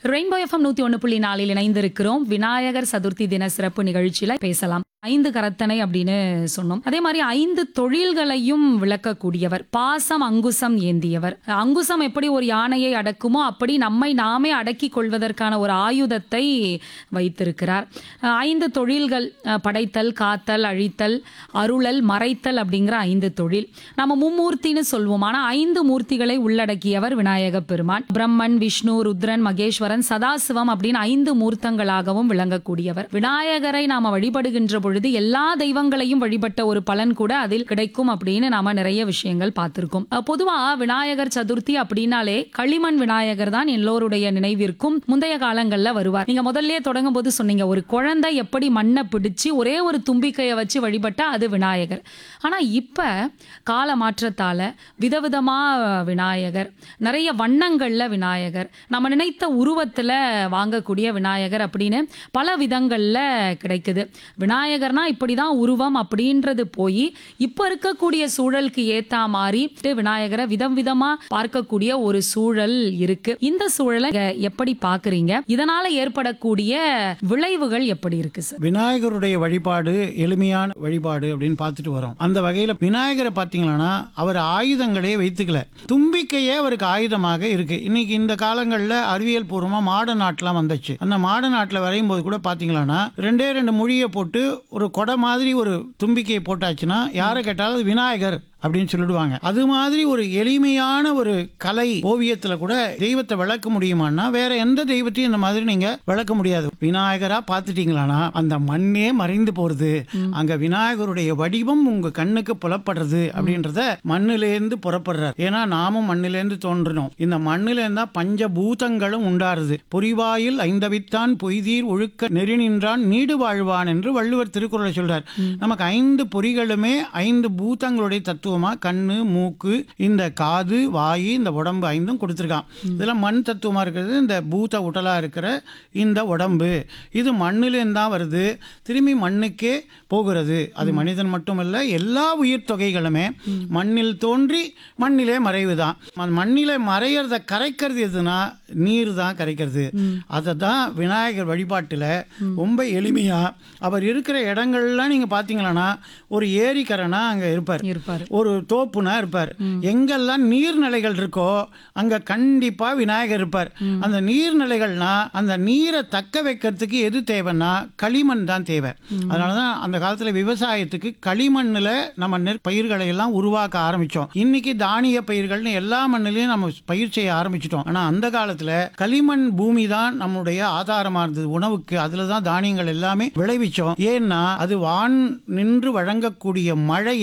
Rainbow FM 101.4 இணைந்திருக்கிறோம். விநாயகர் சதுர்த்தி தின சிறப்பு நிகழ்ச்சியில பேசலாம். 5 கரத்தனை அப்படின்னு சொன்னோம். அதே மாதிரி 5 தொழில்களையும் விளக்கக்கூடியவர். பாசம் அங்குசம் ஏந்தியவர். அங்குசம் எப்படி ஒரு யானையை அடக்குமோ அப்படி நம்மை நாமே அடக்கிக் கொள்வதற்கான ஒரு ஆயுதத்தை வைத்திருக்கிறார். 5 தொழில்கள், படைத்தல், காத்தல், அழித்தல், அருளல், மறைத்தல் அப்படிங்கிற 5 தொழில். நம்ம மும்மூர்த்தின்னு சொல்வோம். ஆனா 5 மூர்த்திகளை உள்ளடக்கியவர் விநாயக பெருமான். பிரம்மன், விஷ்ணு, ருத்ரன், மகேஸ்வரன், சதாசிவம் அப்படின்னு 5 மூர்த்தங்களாகவும் விளங்கக்கூடியவர். விநாயகரை நாம வழிபடுகின்ற பொழுது எல்லா தெய்வங்களையும் வழிபட்ட ஒரு பலன் கூட அதில் கிடைக்கும் அப்படின்னு நாம நிறைய விஷயங்கள் பார்த்திருக்கோம். பொதுவா விநாயகர் சதுர்த்தி அப்படின்னாலே களிமண் விநாயகர் தான் எல்லோருடைய நினைவிற்கும் முந்தைய காலங்கள்ல வருவார். நீங்க முதல்லயே தொடங்கும் போது சொன்னீங்க, ஒரு குழந்தை எப்படி மண்ணை பிடிச்சு ஒரே ஒரு தும்பிக்கையை வச்சு வழிபட்டா அது விநாயகர். ஆனா இப்ப கால மாற்றத்தால விதவிதமா விநாயகர், நிறைய வண்ணங்கள்ல விநாயகர், நம்ம நினைத்த உருவத்துல வாங்கக்கூடிய விநாயகர் அப்படின்னு பல விதங்கள்ல கிடைக்குது. விநாயகர்னா இப்படிதான் உருவம் அப்படின்றது போய் இப்ப இருக்கக்கூடிய சூழலுக்கு ஏத்தா மாதிரி விநாயகரை விதம் விதமா பார்க்கக்கூடிய ஒரு சூழல் இருக்கு. இந்த சூழலை எப்படி பாக்குறீங்க? இதனால ஏற்படக்கூடிய விளைவுகள் எப்படி இருக்கு சார்? விநாயகருடைய வழிபாடு எளிமையான வழிபாடு அப்படின்னு பார்த்துட்டு வரோம். அந்த வகையில் விநாயகரை பார்த்தீங்கன்னா அவர் ஆயுதங்களே வைத்துக்கல, தும்பிக்கையே அவருக்கு ஆயுதமாக இருக்கு. இன்னைக்கு இந்த காலங்களில் அறிவியல் பூர்வமாக மாடர்ன் ஆர்ட்லாம் வந்துச்சு. அந்த மாடர்ன் ஆர்ட்ல வரையும் போது கூட பார்த்தீங்கன்னா 2 மொழியை போட்டு ஒரு கொடை மாதிரி ஒரு தும்பிக்கையை போட்டாச்சுன்னா யாரை கேட்டாலும் அது விநாயகர் அப்படின்னு சொல்லிடுவாங்க. அது மாதிரி ஒரு எளிமையான ஒரு கலை ஓவியத்துல கூட தெய்வத்தை விளக்க முடியுமான்னா வேற எந்த தெய்வத்தையும் இந்த மாதிரி நீங்க விளக்க முடியாது. விநாயகரா பார்த்துட்டீங்களானா அந்த மண்ணே மறைந்து போறது, அங்க விநாயகருடைய வடிவம் உங்க கண்ணுக்கு புலப்படுறது அப்படின்றத மண்ணிலேருந்து புறப்படுறார். ஏன்னா நாமும் மண்ணிலேருந்து தோன்றணும். இந்த மண்ணிலேருந்து தான் பஞ்சபூதங்களும் உண்டாருது. பொறிவாயில் ஐந்தவித்தான் பொய்தீர் ஒழுக்க நெறி நின்றான் நீடு வாழ்வான் என்று வள்ளுவர் திருக்குறளை சொல்றார். நமக்கு 5 பொறிகளுமே 5 பூதங்களுடைய தத்துவம். கண்ணு, மூக்கு, இந்த காது, வாயு, இந்த உடம்பு 5 கொடுத்திருக்கான். இதெல்லாம் மண் தத்துவமா இருக்கிறது. இந்த பூத உடலா இருக்கிற இந்த உடம்பு இது மண்ணிலேருந்து தான் வருது, திரும்பி மண்ணுக்கே போகிறது. அது மனிதன் மட்டுமல்ல, எல்லா உயிர் தொகைகளுமே மண்ணில் தோன்றி மண்ணிலே மறைவுதான். மண்ணிலே மறைகிறத கரைக்கிறது எதுனா நீர் தான் கரைக்கிறது. அதை தான் விநாயகர் வழிபாட்டில் ரொம்ப எளிமையா அவர் இருக்கிற இடங்கள்லாம் நீங்க பாத்தீங்கன்னா ஒரு ஏரிக்கரைனா அங்க இருப்பார், ஒரு தோப்புனா இருப்பார். எங்கெல்லாம் நீர்நிலைகள் இருக்கோ அங்க கண்டிப்பா விநாயகர் இருப்பார். அந்த நீர்நிலைகள்னா அந்த நீரை தக்க வைக்கிறதுக்கு எது தேவைன்னா களிமண் தான் தேவை. அதனாலதான் அந்த காலத்துல விவசாயத்துக்கு களிமண்ணுல நம்ம நெற்பயிர்களை எல்லாம் உருவாக்க ஆரம்பிச்சோம். இன்னைக்கு தானிய பயிர்கள்னு எல்லா மண்ணிலையும் நம்ம பயிர் செய்ய ஆரம்பிச்சிட்டோம். ஆனா அந்த காலத்துல களிமண் பூமி தான் நம்முடைய ஆதாரமா இருந்தது உணவுக்கு. அதுலதான் தானியங்கள் எல்லாமே விளைவிச்சோம். ஏன்னா அது வான் நின்று வழங்கக்கூடிய மழை